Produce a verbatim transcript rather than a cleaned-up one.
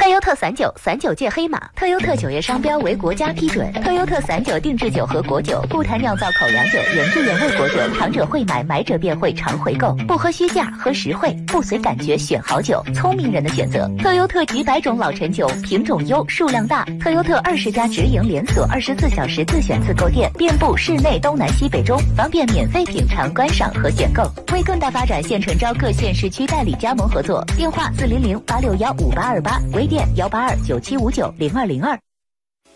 特优特散酒，散酒界黑马。特优特酒业商标为国家批准。特优特散酒定制酒和果酒，不谈酿造口粮酒、原汁原味果酒，尝者会买，买者便会常回购。不喝虚价，喝实惠，不随感觉选好酒，聪明人的选择。特优特几百种老陈酒，品种优，数量大。特优特二十家直营连锁，二十四小时自选自购店，遍布市内东南西北中，方便免费品尝、观赏和选购。为更大发展，现诚招各县市区代理加盟合作，电话四零零八六幺五八二八，微店幺八二九七五九零二零二。